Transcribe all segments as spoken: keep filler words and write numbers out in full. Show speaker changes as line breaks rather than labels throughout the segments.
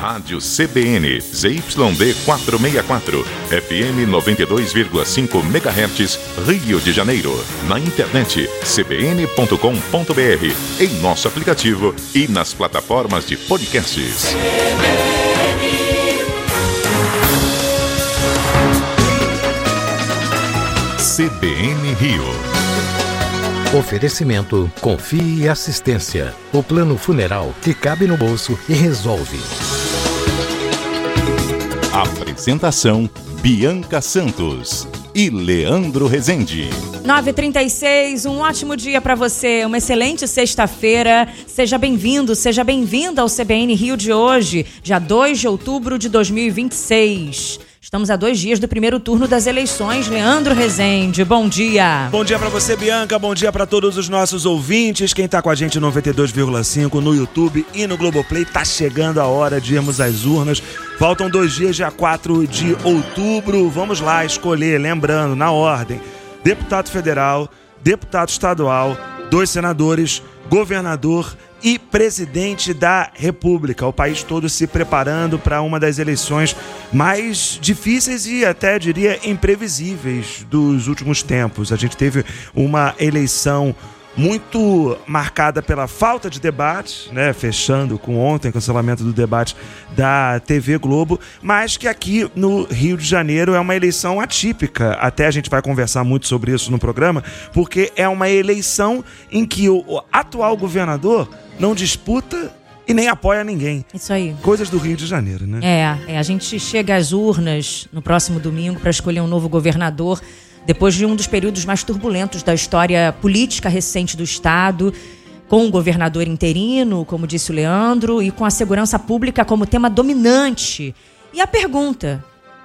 Rádio C B N, Z Y D quatrocentos e sessenta e quatro, F M noventa e dois vírgula cinco megahertz, Rio de Janeiro. Na internet, c b n ponto com ponto b r, em nosso aplicativo e nas plataformas de podcasts. C B N Rio.
Oferecimento Confie Assistência. O plano funeral que cabe no bolso e resolve.
Apresentação Bianca Santos e Leandro Rezende.
nove e trinta e seis, um ótimo dia para você, uma excelente sexta-feira. Seja bem-vindo, seja bem-vinda ao C B N Rio de hoje, dia dois de outubro de dois mil e vinte e seis. Estamos a dois dias do primeiro turno das eleições. Leandro Rezende, bom dia.
Bom dia pra você, Bianca. Bom dia pra todos os nossos ouvintes. Quem tá com a gente no noventa e dois vírgula cinco no YouTube e no Globoplay, tá chegando a hora de irmos às urnas. Faltam dois dias, dia quatro de outubro. Vamos lá escolher, lembrando, na ordem: deputado federal, deputado estadual, dois senadores, governador e presidente da República. O país todo se preparando para uma das eleições mais difíceis e até, diria, imprevisíveis dos últimos tempos. A gente teve uma eleição muito marcada pela falta de debate, né? Fechando com ontem o cancelamento do debate da T V Globo, mas que aqui no Rio de Janeiro é uma eleição atípica. Até a gente vai conversar muito sobre isso no programa, porque é uma eleição em que o, o atual governador não disputa e nem apoia ninguém.
Isso aí.
Coisas do Rio de Janeiro, né?
É, é a gente chega às urnas no próximo domingo para escolher um novo governador, depois de um dos períodos mais turbulentos da história política recente do Estado, com o governador interino, como disse o Leandro, e com a segurança pública como tema dominante. E a pergunta: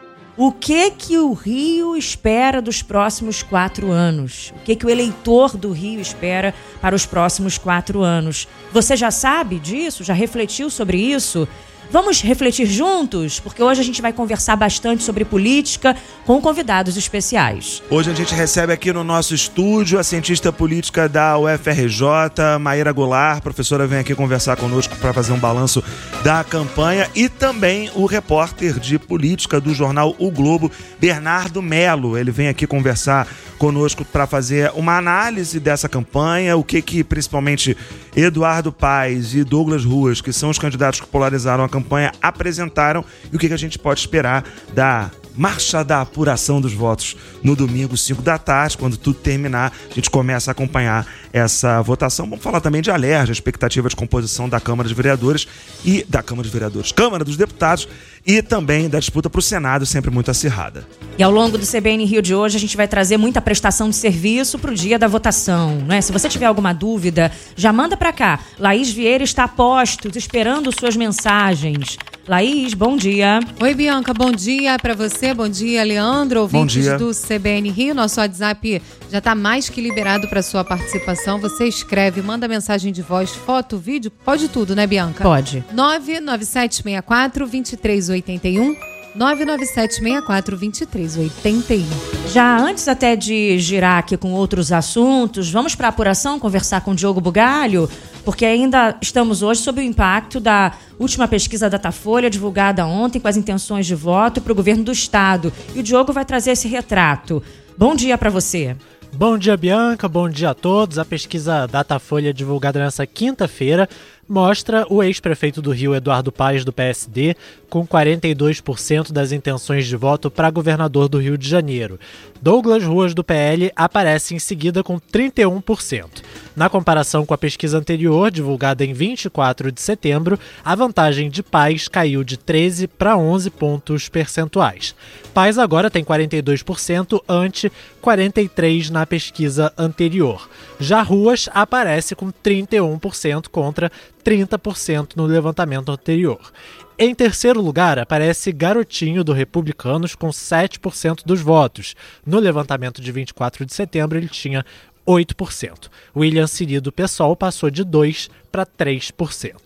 o que que o Rio espera dos próximos quatro anos? O que que o eleitor do Rio espera para os próximos quatro anos? Você já sabe disso? Já refletiu sobre isso? Vamos refletir juntos, porque hoje a gente vai conversar bastante sobre política com convidados especiais.
Hoje a gente recebe aqui no nosso estúdio a cientista política da U F R J, Maíra Goulart. A professora vem aqui conversar conosco para fazer um balanço da campanha, e também o repórter de política do jornal O Globo, Bernardo Melo. Ele vem aqui conversar conosco para fazer uma análise dessa campanha, o que que principalmente Eduardo Paes e Douglas Ruas, que são os candidatos que polarizaram a campanha, apresentaram, e o que que a gente pode esperar da marcha da apuração dos votos no domingo, cinco da tarde, quando tudo terminar. A gente começa a acompanhar essa votação. Vamos falar também de Alerj, a expectativa de composição da Câmara de Vereadores e da Câmara de Vereadores, Câmara dos Deputados, e também da disputa para o Senado, sempre muito acirrada.
E ao longo do C B N Rio de hoje, a gente vai trazer muita prestação de serviço para o dia da votação, né? Se você tiver alguma dúvida, já manda para cá. Laís Vieira está a postos, esperando suas mensagens. Laís, bom dia.
Oi, Bianca, bom dia para você, bom dia, Leandro, ouvintes do C B N Rio. Nosso WhatsApp já está mais que liberado para sua participação. Você escreve, manda mensagem de voz, foto, vídeo, pode tudo, né, Bianca?
Pode.
nove nove sete seis quatro, dois três oito um, nove nove sete seis quatro, dois três oito um.
Já antes até de girar aqui com outros assuntos, vamos para a apuração, conversar com o Diogo Bugalho, porque ainda estamos hoje sob o impacto da última pesquisa Datafolha, divulgada ontem, com as intenções de voto para o governo do Estado. E o Diogo vai trazer esse retrato. Bom dia para você.
Bom dia, Bianca. Bom dia a todos. A pesquisa Datafolha, divulgada nessa quinta-feira, mostra o ex-prefeito do Rio, Eduardo Paes, do P S D, com quarenta e dois por cento das intenções de voto para governador do Rio de Janeiro. Douglas Ruas, do P L, aparece em seguida com trinta e um por cento. Na comparação com a pesquisa anterior, divulgada em vinte e quatro de setembro, a vantagem de Paes caiu de treze para onze pontos percentuais. Paes agora tem quarenta e dois por cento ante quarenta e três por cento na pesquisa anterior. Já Ruas aparece com trinta e um por cento contra trinta por cento no levantamento anterior. Em terceiro lugar, aparece Garotinho, do Republicanos, com sete por cento dos votos. No levantamento de vinte e quatro de setembro, ele tinha oito por cento. William Siri, do PSOL, passou de dois por cento para três por cento.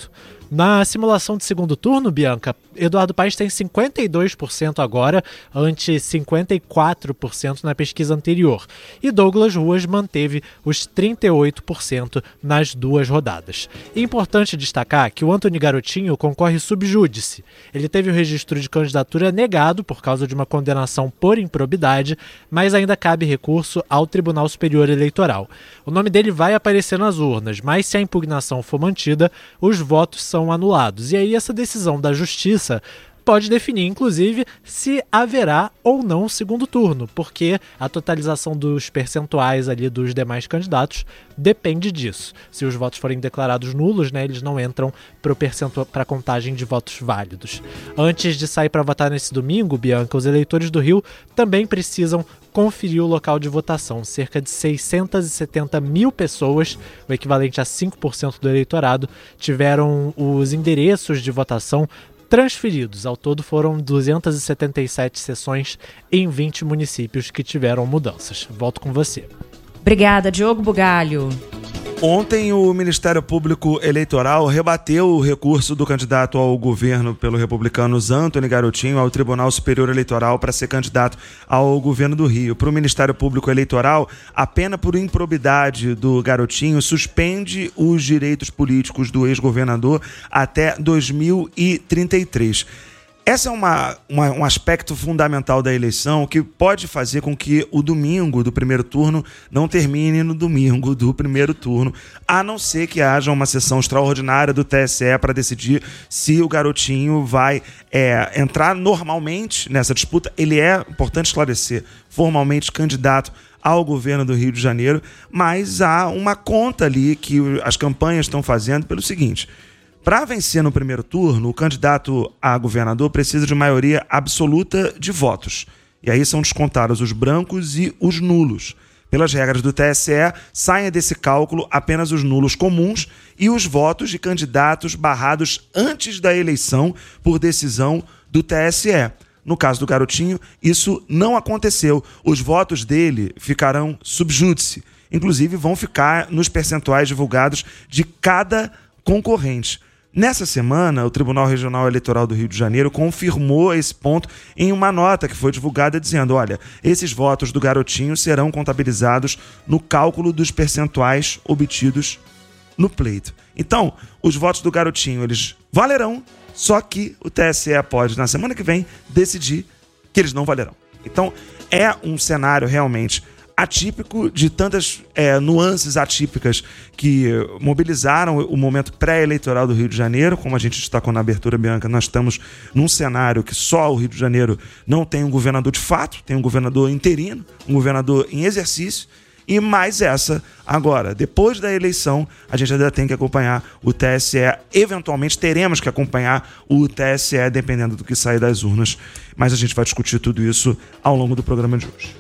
Na simulação de segundo turno, Bianca, Eduardo Paes tem cinquenta e dois por cento agora, ante cinquenta e quatro por cento na pesquisa anterior. E Douglas Ruas manteve os trinta e oito por cento nas duas rodadas. É importante destacar que o Antony Garotinho concorre sub júdice. Ele teve o registro de candidatura negado por causa de uma condenação por improbidade, mas ainda cabe recurso ao Tribunal Superior Eleitoral. O nome dele vai aparecer nas urnas, mas se a impugnação for mantida, os votos são anulados. E aí essa decisão da Justiça pode definir, inclusive, se haverá ou não segundo turno, porque a totalização dos percentuais ali dos demais candidatos depende disso. Se os votos forem declarados nulos, né, eles não entram para a contagem de votos válidos. Antes de sair para votar nesse domingo, Bianca, os eleitores do Rio também precisam conferir o local de votação. Cerca de seiscentas e setenta mil pessoas, o equivalente a cinco por cento do eleitorado, tiveram os endereços de votação transferidos. Ao todo foram duzentas e setenta e sete sessões em vinte municípios que tiveram mudanças. Volto com você.
Obrigada, Diogo Bugalho.
Ontem, o Ministério Público Eleitoral rebateu o recurso do candidato ao governo pelo Republicanos Antony Garotinho ao Tribunal Superior Eleitoral para ser candidato ao governo do Rio. Para o Ministério Público Eleitoral, a pena por improbidade do Garotinho suspende os direitos políticos do ex-governador até dois mil e trinta e três. Esse é uma, uma, um aspecto fundamental da eleição que pode fazer com que o domingo do primeiro turno não termine no domingo do primeiro turno, a não ser que haja uma sessão extraordinária do T S E para decidir se o Garotinho vai é, entrar normalmente nessa disputa. Ele é, importante esclarecer, formalmente candidato ao governo do Rio de Janeiro, mas há uma conta ali que as campanhas estão fazendo pelo seguinte: para vencer no primeiro turno, o candidato a governador precisa de maioria absoluta de votos. E aí são descontados os brancos e os nulos. Pelas regras do T S E, saem desse cálculo apenas os nulos comuns e os votos de candidatos barrados antes da eleição por decisão do T S E. No caso do Garotinho, isso não aconteceu. Os votos dele ficarão sub júdice. Inclusive, vão ficar nos percentuais divulgados de cada concorrente. Nessa semana, o Tribunal Regional Eleitoral do Rio de Janeiro confirmou esse ponto em uma nota que foi divulgada dizendo: olha, esses votos do Garotinho serão contabilizados no cálculo dos percentuais obtidos no pleito. Então, os votos do Garotinho, eles valerão, só que o T S E pode, na semana que vem, decidir que eles não valerão. Então, é um cenário realmente atípico, de tantas é, nuances atípicas que mobilizaram o momento pré-eleitoral do Rio de Janeiro. Como a gente destacou na abertura, Bianca, nós estamos num cenário que só o Rio de Janeiro não tem um governador de fato, tem um governador interino, um governador em exercício, e mais essa agora. Depois da eleição, a gente ainda tem que acompanhar o T S E, eventualmente teremos que acompanhar o T S E, dependendo do que sair das urnas, mas a gente vai discutir tudo isso ao longo do programa de hoje.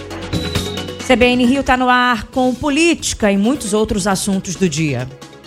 C B N Rio está no ar com política e muitos outros assuntos do dia.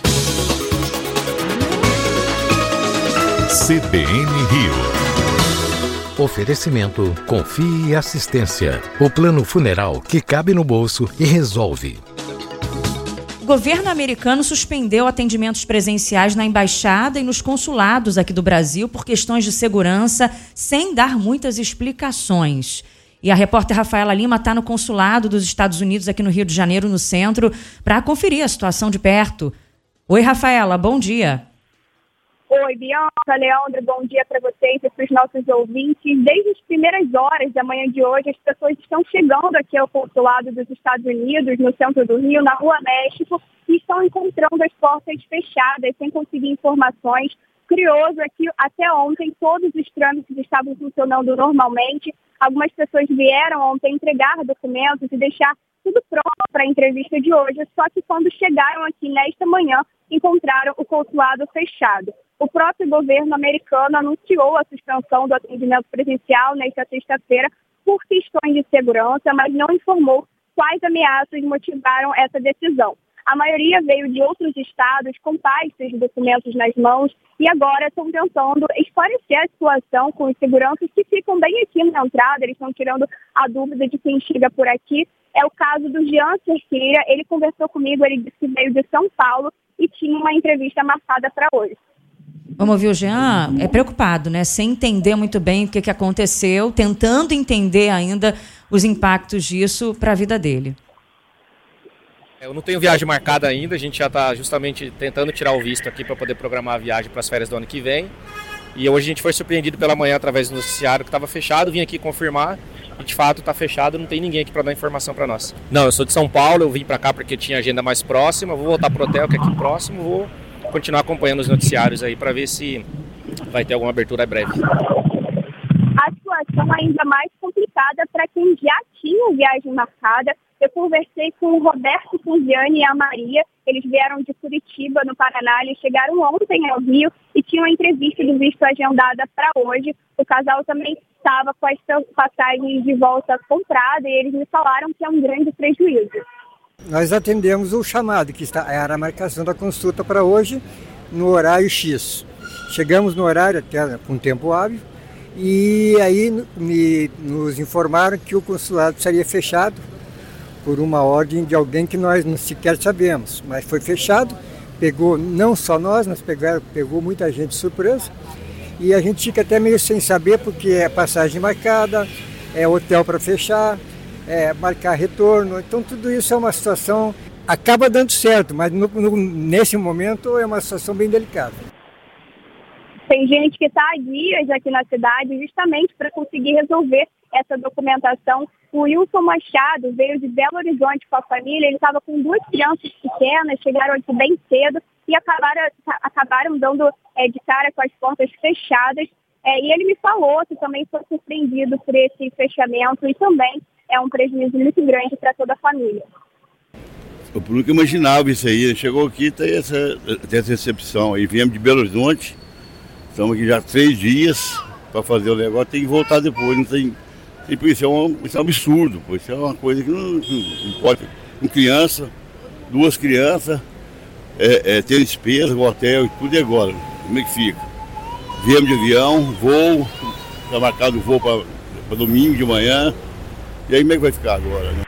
C B N Rio.
Oferecimento Confie e Assistência. O plano funeral que cabe no bolso e resolve.
O governo americano suspendeu atendimentos presenciais na embaixada e nos consulados aqui do Brasil por questões de segurança, sem dar muitas explicações. E a repórter Rafaela Lima está no consulado dos Estados Unidos aqui no Rio de Janeiro, no centro, para conferir a situação de perto. Oi, Rafaela, bom dia.
Oi, Bianca, Leandro, bom dia para vocês e para os nossos ouvintes. Desde as primeiras horas da manhã de hoje, as pessoas estão chegando aqui ao consulado dos Estados Unidos, no centro do Rio, na Rua México, e estão encontrando as portas fechadas, sem conseguir informações. Curioso é que até ontem todos os trâmites estavam funcionando normalmente. Algumas pessoas vieram ontem entregar documentos e deixar tudo pronto para a entrevista de hoje, só que quando chegaram aqui nesta manhã, encontraram o consulado fechado. O próprio governo americano anunciou a suspensão do atendimento presencial nesta sexta-feira por questões de segurança, mas não informou quais ameaças motivaram essa decisão. A maioria veio de outros estados com pastas de documentos nas mãos e agora estão tentando esclarecer a situação com os seguranças que ficam bem aqui na entrada. Eles estão tirando a dúvida de quem chega por aqui. É o caso do Jean Cerqueira. Ele conversou comigo, ele disse que veio de São Paulo e tinha uma entrevista marcada para hoje.
Vamos ouvir o Jean, é preocupado, né? Sem entender muito bem o que, que aconteceu, tentando entender ainda os impactos disso para a vida dele.
Eu não tenho viagem marcada ainda, a gente já está justamente tentando tirar o visto aqui para poder programar a viagem para as férias do ano que vem. E hoje a gente foi surpreendido pela manhã através do noticiário que estava fechado, vim aqui confirmar e de fato está fechado, não tem ninguém aqui para dar informação para nós. Não, eu sou de São Paulo, eu vim para cá porque tinha agenda mais próxima, vou voltar para o hotel que é aqui próximo, vou continuar acompanhando os noticiários aí para ver se vai ter alguma abertura breve.
A situação é ainda mais complicada para quem já tinha viagem marcada. Eu conversei com o Roberto Funziani e a Maria, eles vieram de Curitiba, no Paraná, eles chegaram ontem ao Rio e tinham a entrevista do visto agendada para hoje. O casal também estava com as passagens de volta comprada e eles me falaram que é um grande prejuízo.
Nós atendemos o chamado, que está, era a marcação da consulta para hoje, no horário X. Chegamos no horário até com tempo hábil e aí me, nos informaram que o consulado seria fechado por uma ordem de alguém que nós não sequer sabemos, mas foi fechado, pegou não só nós, mas pegaram, pegou muita gente de surpresa, e a gente fica até meio sem saber, porque é passagem marcada, é hotel para fechar, é marcar retorno, então tudo isso é uma situação, acaba dando certo, mas no, no, nesse momento é uma situação bem delicada.
Tem gente que está há dias aqui na cidade justamente para conseguir resolver essa documentação. O Wilson Machado veio de Belo Horizonte com a família, ele estava com duas crianças pequenas, chegaram aqui bem cedo e acabaram, acabaram dando é, de cara com as portas fechadas. É, e ele me falou que também foi surpreendido por esse fechamento e também é um prejuízo muito grande para toda a família.
Eu nunca imaginava isso aí, chegou aqui e tem essa, tem essa recepção aí, viemos de Belo Horizonte, estamos aqui já há três dias para fazer o negócio, tem que voltar depois, não tem... E por isso é um, isso é um absurdo, por isso é uma coisa que não, não pode. Com criança, duas crianças, é, é, ter despesa, o hotel e tudo, e agora? Como é que fica? Viemos de avião, voo, está marcado o voo para domingo de manhã, e aí como é que vai ficar agora, né?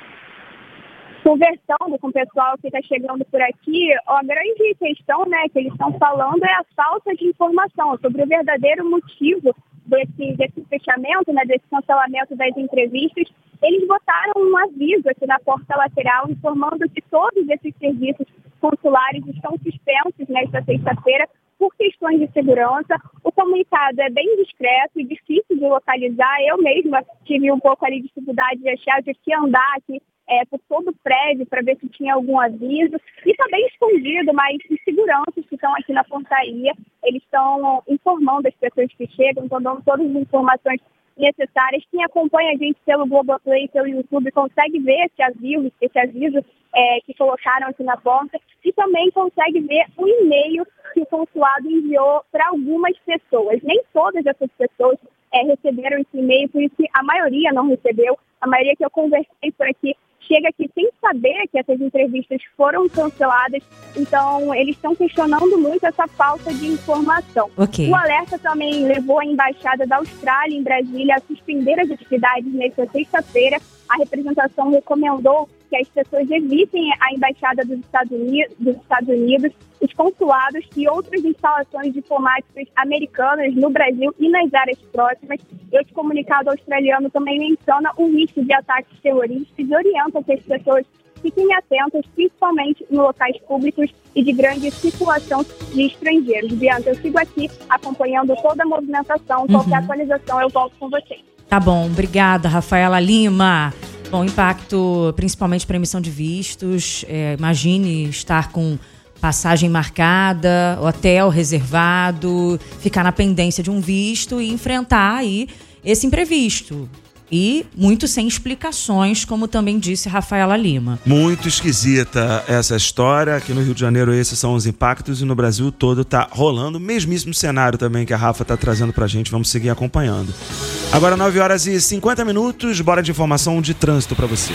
Conversando com o pessoal que está chegando por aqui, a grande questão, né, que eles estão falando é a falta de informação sobre o verdadeiro motivo desse, desse fechamento, né, desse cancelamento das entrevistas. Eles botaram um aviso aqui na porta lateral informando que todos esses serviços consulares estão suspensos nesta sexta-feira por questões de segurança. O comunicado é bem discreto e difícil de localizar. Eu mesma tive um pouco ali de dificuldade de achar, de que andar aqui é, por todo o prédio para ver se tinha algum aviso. E está bem escondido, mas os seguranças que estão aqui na portaria, eles estão informando as pessoas que chegam, estão dando todas as informações necessárias. Quem acompanha a gente pelo Globoplay, pelo YouTube, consegue ver esse aviso, esse aviso é, que colocaram aqui na porta e também consegue ver o e-mail que o consulado enviou para algumas pessoas. Nem todas essas pessoas é, receberam esse e-mail, por isso que a maioria não recebeu. A maioria que eu conversei por aqui chega aqui sem saber que essas entrevistas foram canceladas, então eles estão questionando muito essa falta de informação.
Okay.
O alerta também levou a Embaixada da Austrália em Brasília a suspender as atividades nesta sexta-feira. A representação recomendou que as pessoas evitem a Embaixada dos Estados Unidos, dos Estados Unidos, os consulados e outras instalações diplomáticas americanas no Brasil e nas áreas próximas. Esse comunicado australiano também menciona o risco de ataques terroristas e orienta que as pessoas fiquem atentas, principalmente em locais públicos e de grande circulação de estrangeiros. Bianca, eu sigo aqui acompanhando toda a movimentação. Qualquer uhum. atualização eu volto com vocês.
Tá bom, obrigada, Rafaela Lima. Bom, impacto principalmente para emissão de vistos. É, imagine estar com passagem marcada, hotel reservado, ficar na pendência de um visto e enfrentar aí esse imprevisto. E muito sem explicações, como também disse Rafaela Lima.
Muito esquisita essa história. Aqui no Rio de Janeiro esses são os impactos e no Brasil todo tá rolando o mesmíssimo cenário também que a Rafa tá trazendo pra gente. Vamos seguir acompanhando. Agora nove horas e cinquenta minutos, bora de informação de trânsito pra você.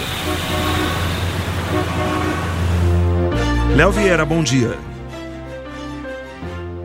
Léo Vieira, bom dia.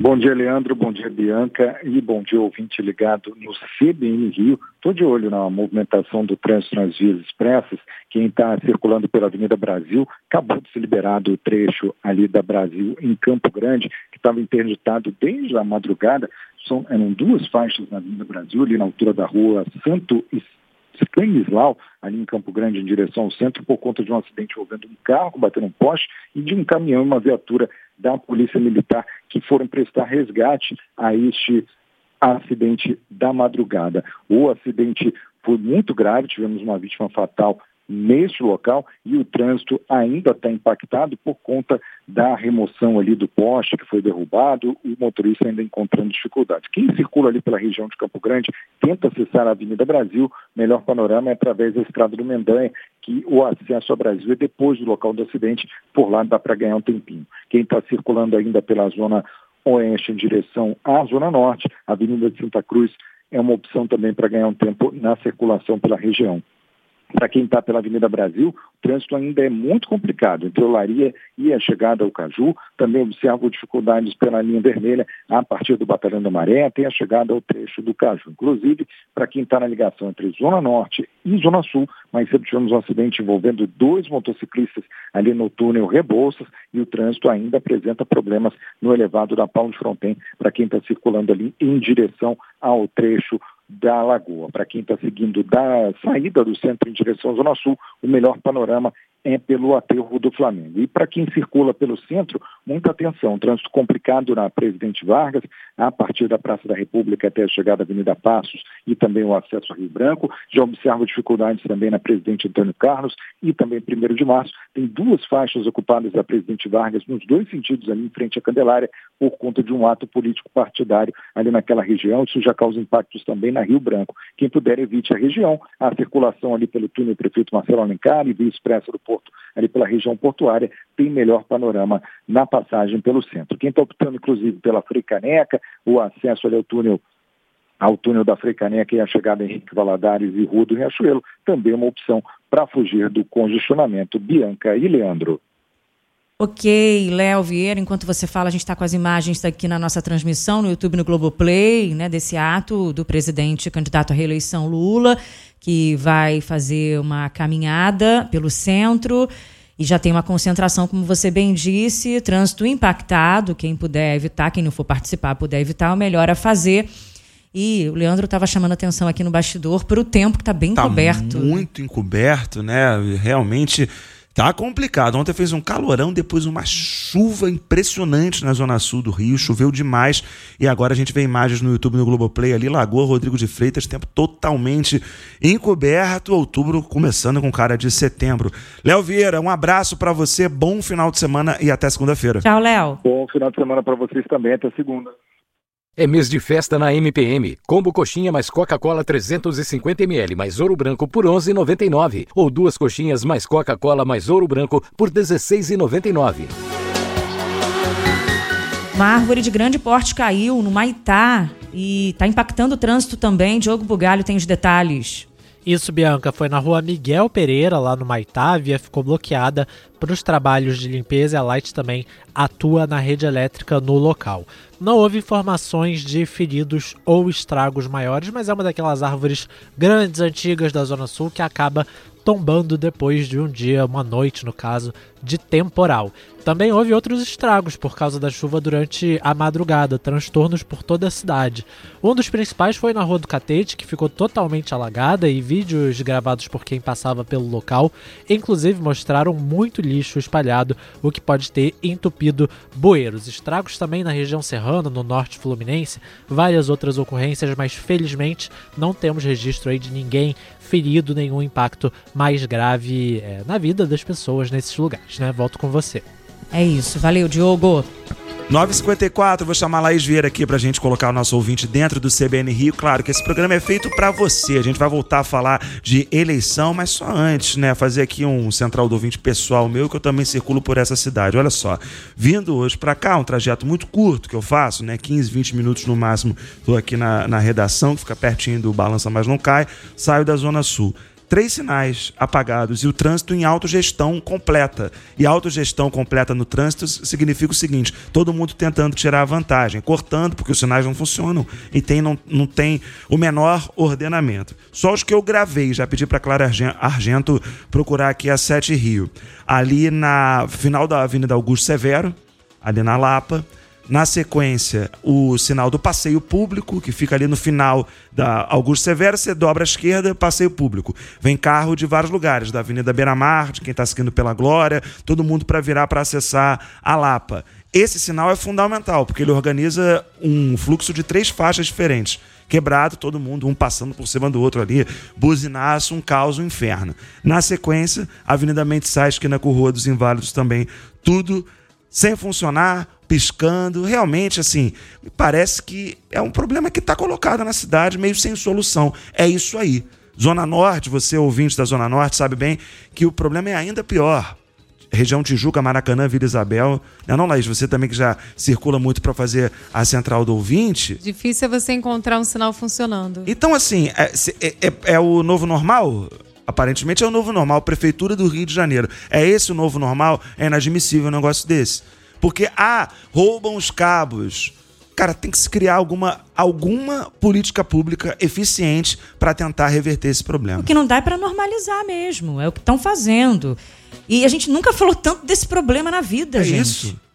Bom dia, Leandro, bom dia, Bianca, e bom dia, ouvinte ligado no C B N Rio. Estou de olho na movimentação do trânsito nas vias expressas. Quem está circulando pela Avenida Brasil, acabou de ser liberado o trecho ali da Brasil em Campo Grande, que estava interditado desde a madrugada. São, eram duas faixas na Avenida Brasil, ali na altura da rua Santo Stanislau, ali em Campo Grande, em direção ao centro, por conta de um acidente envolvendo um carro batendo um poste e de um caminhão e uma viatura da Polícia Militar que foram prestar resgate a este acidente da madrugada. O acidente foi muito grave, tivemos uma vítima fatal neste local e o trânsito ainda está impactado por conta da remoção ali do poste que foi derrubado, o motorista ainda encontrando dificuldades. Quem circula ali pela região de Campo Grande tenta acessar a Avenida Brasil, melhor panorama é através da Estrada do Mendanha, que o acesso a Brasil é depois do local do acidente, por lá dá para ganhar um tempinho. Quem está circulando ainda pela zona oeste em direção à zona norte, a Avenida de Santa Cruz é uma opção também para ganhar um tempo na circulação pela região. Para quem está pela Avenida Brasil, o trânsito ainda é muito complicado. Entre Olaria e a chegada ao Caju, também observo dificuldades pela linha vermelha a partir do Batalhão da Maré até a chegada ao trecho do Caju. Inclusive, para quem está na ligação entre Zona Norte e Zona Sul, mais cedo tivemos um acidente envolvendo dois motociclistas ali no túnel Rebouças e o trânsito ainda apresenta problemas no elevado da Paulo de Fronten para quem está circulando ali em direção ao trecho da Lagoa. Para quem está seguindo da saída do centro em direção à Zona Sul, o melhor panorama é pelo aterro do Flamengo. E para quem circula pelo centro, muita atenção, trânsito complicado na Presidente Vargas, a partir da Praça da República até a chegada à Avenida Passos e também o acesso a Rio Branco. Já observo dificuldades também na Presidente Antônio Carlos e também primeiro de março. Tem duas faixas ocupadas da Presidente Vargas nos dois sentidos ali em frente à Candelária por conta de um ato político partidário ali naquela região. Isso já causa impactos também na Rio Branco. Quem puder, evite a região. A circulação ali pelo túnel Prefeito Marcelo Alencar e Via Expressa do Porto, ali pela região portuária, tem melhor panorama na passagem pelo centro. Quem está optando, inclusive, pela Frei Caneca, o acesso ali ao túnel, ao túnel da Frei Caneca e a chegada em Henrique Valadares e Rua do Riachuelo, também é uma opção para fugir do congestionamento. Bianca e Leandro.
Ok, Léo Vieira, enquanto você fala, a gente está com as imagens aqui na nossa transmissão no YouTube, no Globoplay, né, desse ato do presidente candidato à reeleição Lula, que vai fazer uma caminhada pelo centro e já tem uma concentração, como você bem disse, trânsito impactado, quem puder evitar, quem não for participar puder evitar, o melhor a fazer. E o Leandro estava chamando atenção aqui no bastidor para o tempo que está bem
tá
encoberto.
Muito encoberto, né? Realmente tá complicado. Ontem fez um calorão, depois uma chuva impressionante na zona sul do Rio, choveu demais e agora a gente vê imagens no YouTube, no Globoplay ali, Lagoa Rodrigo de Freitas, tempo totalmente encoberto, outubro começando com cara de setembro. Léo Vieira, um abraço para você, bom final de semana e até segunda-feira.
Tchau, Léo.
Bom final de semana para vocês também, até segunda.
É mês de festa na M P M. Combo coxinha mais Coca-Cola trezentos e cinquenta mililitros mais Ouro Branco por onze reais e noventa e nove centavos. Ou duas coxinhas mais Coca-Cola mais Ouro Branco por dezesseis reais e noventa e nove centavos.
Uma árvore de grande porte caiu no Maitá e está impactando o trânsito também. Diogo Bugalho tem os detalhes.
Isso, Bianca, foi na rua Miguel Pereira, lá no Maitá. A via ficou bloqueada para os trabalhos de limpeza e a Light também atua na rede elétrica no local. Não houve informações de feridos ou estragos maiores, mas é uma daquelas árvores grandes, antigas da Zona Sul que acaba tombando depois de um dia, uma noite no caso, de temporal. Também houve outros estragos por causa da chuva durante a madrugada, transtornos por toda a cidade. Um dos principais foi na Rua do Catete, que ficou totalmente alagada, e vídeos gravados por quem passava pelo local, inclusive mostraram muito lixo espalhado, o que pode ter entupido bueiros. Estragos também na região serrana, no norte fluminense, várias outras ocorrências, mas felizmente não temos registro aí de ninguém ferido, nenhum impacto mais grave é, na vida das pessoas nesses lugares, né? Volto com você.
É isso, valeu, Diogo.
nove e cinquenta e quatro, vou chamar a Laís Vieira aqui pra gente colocar o nosso ouvinte dentro do C B N Rio. Claro que esse programa é feito pra você, a gente vai voltar a falar de eleição, mas só antes, né, fazer aqui um central do ouvinte pessoal meu, que eu também circulo por essa cidade. Olha só, vindo hoje pra cá, um trajeto muito curto que eu faço, né, quinze, vinte minutos no máximo, tô aqui na, na redação, que fica pertinho do Balança Mas Não Cai, saio da Zona Sul. três sinais apagados e o trânsito em autogestão completa. E autogestão completa no trânsito significa o seguinte: todo mundo tentando tirar a vantagem, cortando porque os sinais não funcionam e tem, não, não tem o menor ordenamento. Só os que eu gravei, já pedi para Clara Argento procurar aqui a Sete Rio. Ali na final da Avenida Augusto Severo, ali na Lapa. Na sequência, o sinal do passeio público, que fica ali no final da Augusto Severo, você dobra à esquerda, passeio público. Vem carro de vários lugares, da Avenida Beira-Mar, de quem está seguindo pela Glória, todo mundo para virar para acessar a Lapa. Esse sinal é fundamental, porque ele organiza um fluxo de três faixas diferentes. Quebrado, todo mundo, um passando por cima do outro ali, buzinaço, um caos, um inferno. Na sequência, Avenida Mendes Sá, esquina com Rua dos Inválidos também, tudo sem funcionar, piscando. Realmente, assim, me parece que é um problema que está colocado na cidade, meio sem solução. É isso aí. Zona Norte, você ouvinte da Zona Norte, sabe bem que o problema é ainda pior. Região Tijuca, Maracanã, Vila Isabel. Não, não, Laís, você também que já circula muito para fazer a central do ouvinte.
Difícil é você encontrar um sinal funcionando. Então,
assim, é, é, é o novo normal? Aparentemente é o novo normal. Prefeitura do Rio de Janeiro. É esse o novo normal? É inadmissível um negócio desse. Porque, ah, roubam os cabos. Cara, tem que se criar alguma, alguma política pública eficiente para tentar reverter esse problema.
O que não dá é para normalizar mesmo. É o que estão fazendo. E a gente nunca falou tanto desse problema na vida,
é
gente.
Isso.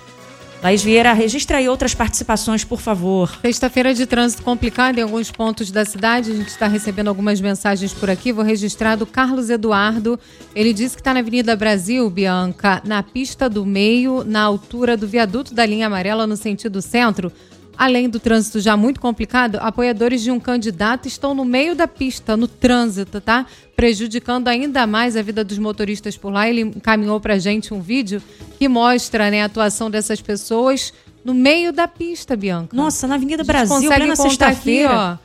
Laís Vieira, registra aí outras participações, por favor.
Sexta-feira de trânsito complicado em alguns pontos da cidade. A gente está recebendo algumas mensagens por aqui. Vou registrar do Carlos Eduardo. Ele disse que está na Avenida Brasil, Bianca, na pista do meio, na altura do viaduto da linha amarela, no sentido centro. Além do trânsito já muito complicado, apoiadores de um candidato estão no meio da pista, no trânsito, tá? Prejudicando ainda mais a vida dos motoristas por lá. Ele encaminhou pra gente um vídeo que mostra, né, a atuação dessas pessoas no meio da pista, Bianca.
Nossa, na Avenida Brasil, plena sexta-feira.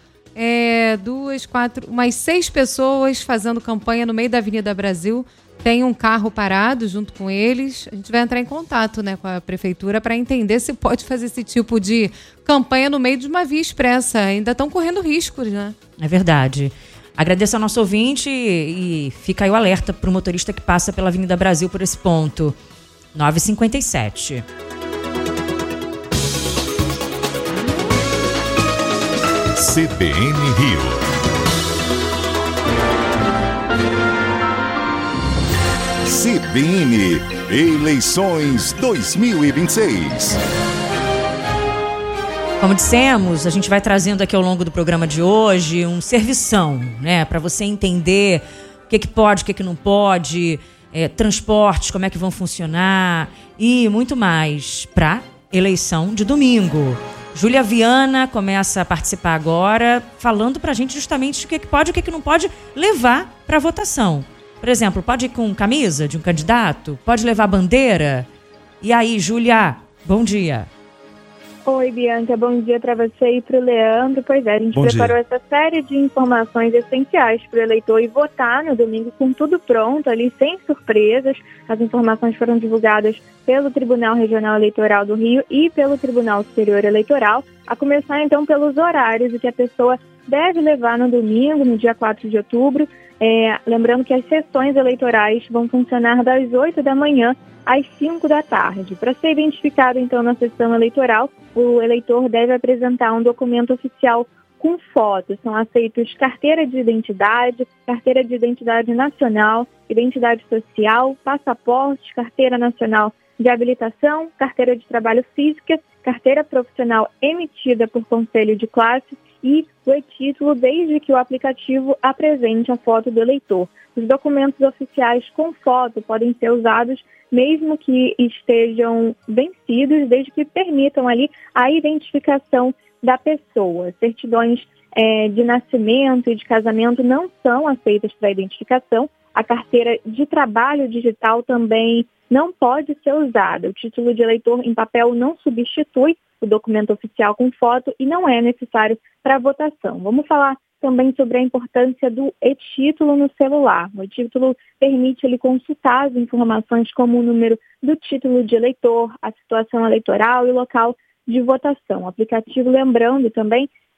É, duas, quatro, umas seis pessoas fazendo campanha no meio da Avenida Brasil. Tem um carro parado junto com eles. A gente vai entrar em contato, né, com a prefeitura para entender se pode fazer esse tipo de campanha no meio de uma via expressa. Ainda estão correndo riscos, né?
É verdade. Agradeço ao nosso ouvinte e, e fica aí o alerta para o motorista que passa pela Avenida Brasil por esse ponto. nove e cinquenta e sete.
C B N Rio. C B N Eleições dois mil e vinte e seis.
Como dissemos, a gente vai trazendo aqui ao longo do programa de hoje um servição, né, para você entender o que, que pode, o que, que não pode, é, transportes, como é que vão funcionar e muito mais para eleição de domingo. Júlia Viana começa a participar agora, falando para a gente justamente o que, que pode e o que, que não pode levar para a votação. Por exemplo, pode ir com camisa de um candidato? Pode levar bandeira? E aí, Júlia, bom dia.
Oi, Bianca, bom dia para você e para o Leandro. Pois é, a gente
bom
preparou
dia.
essa série de informações essenciais para o eleitor ir votar no domingo com tudo pronto ali, sem surpresas. As informações foram divulgadas pelo Tribunal Regional Eleitoral do Rio e pelo Tribunal Superior Eleitoral, a começar então pelos horários, o que a pessoa deve levar no domingo, no dia quatro de outubro. É, lembrando que as sessões eleitorais vão funcionar das oito da manhã às cinco da tarde. Para ser identificado, então, na sessão eleitoral, o eleitor deve apresentar um documento oficial com foto. São aceitos carteira de identidade, carteira de identidade nacional, identidade social, passaporte, carteira nacional de habilitação, carteira de trabalho física, carteira profissional emitida por conselho de classe e o e-título, desde que o aplicativo apresente a foto do eleitor. Os documentos oficiais com foto podem ser usados mesmo que estejam vencidos, desde que permitam ali a identificação da pessoa. Certidões é, de nascimento e de casamento não são aceitas para identificação. A carteira de trabalho digital também não pode ser usada. O título de eleitor em papel não substitui o documento oficial com foto e não é necessário para votação. Vamos falar também sobre a importância do e-título no celular. O e-título permite ele consultar as informações como o número do título de eleitor, a situação eleitoral e o local de votação. O aplicativo, lembrando também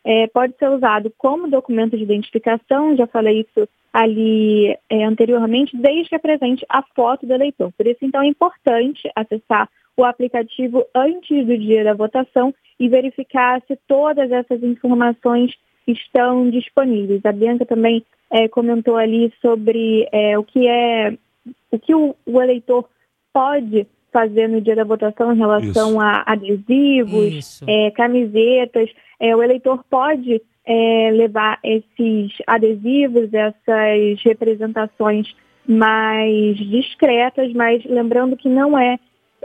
é, pode ser usado como documento de identificação, já falei isso ali é, anteriormente, desde que apresente a foto do eleitor. Por isso, então, é importante acessar o aplicativo antes do dia da votação e verificar se todas essas informações estão disponíveis. A Bianca também é, comentou ali sobre é, o que é o que o, o eleitor pode fazer no dia da votação em relação Isso. a adesivos, é, camisetas. É, o eleitor pode é, levar esses adesivos, essas representações mais discretas, mas lembrando que não é,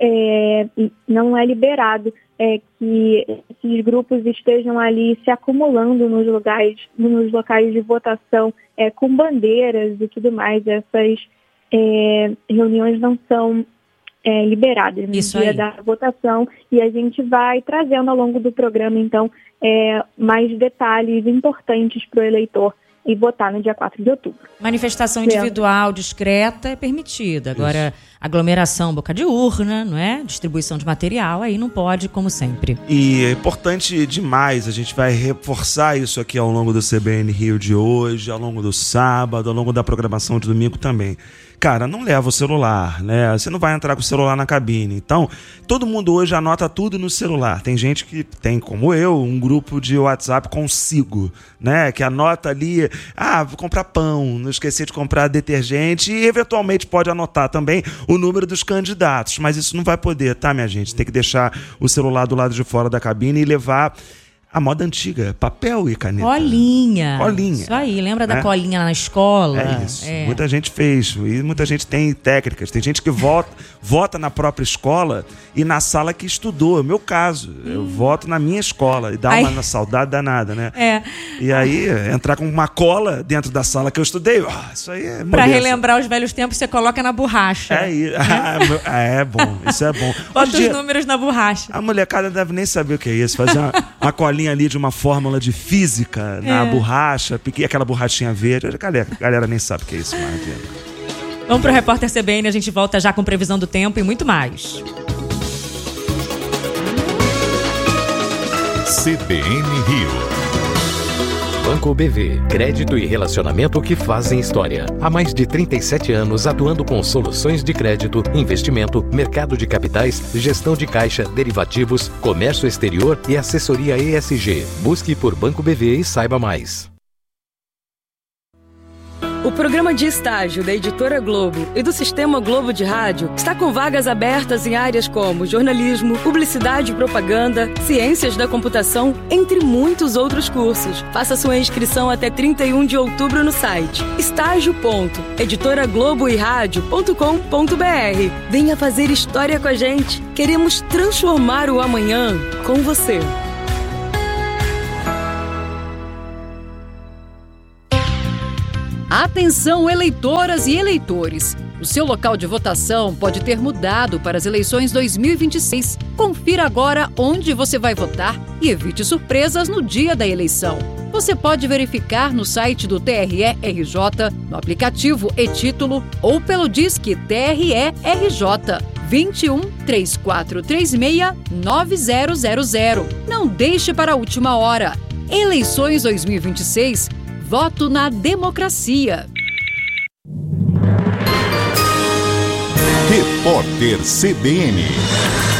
é, não é liberado é, que esses grupos estejam ali se acumulando nos locais, nos locais de votação é, com bandeiras e tudo mais. Essas é, reuniões não são é, liberadas no
Isso
dia
aí.
da votação, e a gente vai trazendo ao longo do programa, então, é, mais detalhes importantes para o eleitor e votar no dia quatro de outubro.
Manifestação individual discreta é permitida. Agora, Isso. aglomeração, boca de urna, não é? Distribuição de material, aí não pode, como sempre.
E é importante demais, a gente vai reforçar isso aqui ao longo do C B N Rio de hoje, ao longo do sábado, ao longo da programação de domingo também. Cara, não leva o celular, né? Você não vai entrar com o celular na cabine. Então, todo mundo hoje anota tudo no celular. Tem gente que tem, como eu, um grupo de WhatsApp consigo, né? Que anota ali, ah, vou comprar pão, não esqueci de comprar detergente, e eventualmente pode anotar também o número dos candidatos. Mas isso não vai poder, tá, minha gente? Tem que deixar o celular do lado de fora da cabine e levar a moda antiga, papel e caneta.
Colinha.
Colinha.
Isso aí, lembra da
né?
colinha na escola?
É isso.
É.
Muita gente fez. E muita gente tem técnicas. Tem gente que vota, vota na própria escola e na sala que estudou. É o meu caso. Hum. Eu voto na minha escola. E dá Ai. uma saudade danada, né?
É.
E aí, entrar com uma cola dentro da sala que eu estudei. Oh, isso aí é
Pra relembrar os velhos tempos, você coloca na borracha.
É isso. Ah, é bom. Isso é bom.
Bota os números na borracha.
A molecada não deve nem saber o que é isso. Fazer uma, uma colinha ali de uma fórmula de física na é. borracha, aquela borrachinha verde. A galera, a galera nem sabe o que é isso, Maravilha.
Vamos pro Repórter C B N, a gente volta já com previsão do tempo e muito mais.
C B N Rio.
Banco B V, crédito e relacionamento que fazem história. Há mais de trinta e sete anos atuando com soluções de crédito, investimento, mercado de capitais, gestão de caixa, derivativos, comércio exterior e assessoria E S G. Busque por Banco B V e saiba mais.
O programa de estágio da Editora Globo e do Sistema Globo de Rádio está com vagas abertas em áreas como jornalismo, publicidade e propaganda, ciências da computação, entre muitos outros cursos. Faça sua inscrição até trinta e um de outubro no site estágio ponto editora globo e rádio ponto com ponto b r. Venha fazer história com a gente. Queremos transformar o amanhã com você.
Atenção, eleitoras e eleitores! O seu local de votação pode ter mudado para as eleições dois mil e vinte e seis. Confira agora onde você vai votar e evite surpresas no dia da eleição. Você pode verificar no site do T R E R J, no aplicativo e-Título ou pelo Disque T R E R J vinte e um, três quatro três seis, nove zero zero zero. Não deixe para a última hora. Eleições dois mil e vinte e seis. Voto na democracia.
Repórter C B N.